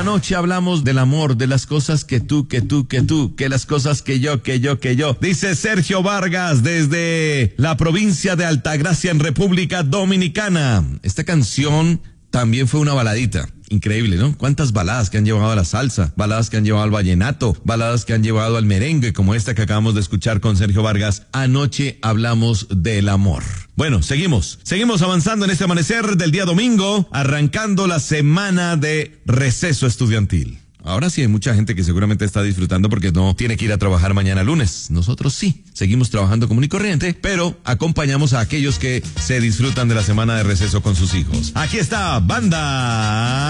Anoche hablamos del amor, de las cosas que tú, que las cosas que yo. Dice Sergio Vargas desde la provincia de Altagracia en República Dominicana. Esta canción también fue una baladita. Increíble, ¿no? Cuántas baladas que han llevado a la salsa, baladas que han llevado al vallenato, baladas que han llevado al merengue, como esta que acabamos de escuchar con Sergio Vargas. Anoche hablamos del amor. Bueno, seguimos avanzando en este amanecer del día domingo, arrancando la semana de receso estudiantil. Ahora sí hay mucha gente que seguramente está disfrutando porque no tiene que ir a trabajar mañana lunes. Nosotros sí, seguimos trabajando común y corriente, pero acompañamos a aquellos que se disfrutan de la semana de receso con sus hijos. Aquí está Banda